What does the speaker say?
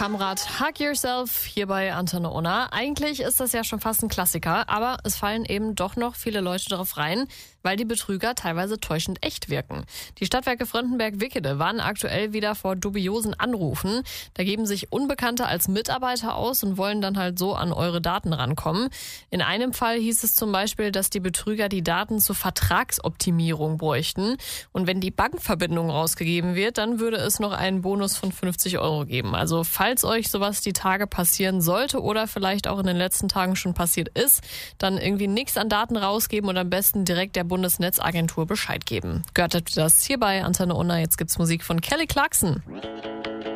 Kamrat Hug Yourself hier bei Antenne Unna. Eigentlich ist das ja schon fast ein Klassiker, aber es fallen eben doch noch viele Leute darauf rein, weil die Betrüger teilweise täuschend echt wirken. Die Stadtwerke Frontenberg-Wickede warnen aktuell wieder vor dubiosen Anrufen. Da geben sich Unbekannte als Mitarbeiter aus und wollen dann halt so an eure Daten rankommen. In einem Fall hieß es zum Beispiel, dass die Betrüger die Daten zur Vertragsoptimierung bräuchten. Und wenn die Bankverbindung rausgegeben wird, dann würde es noch einen Bonus von 50 Euro geben. Also falls euch sowas die Tage passieren sollte oder vielleicht auch in den letzten Tagen schon passiert ist, dann irgendwie nichts an Daten rausgeben und am besten direkt der Bundesnetzagentur Bescheid geben. Gehört das hier bei Antenne Unna. Jetzt gibt's Musik von Kelly Clarkson.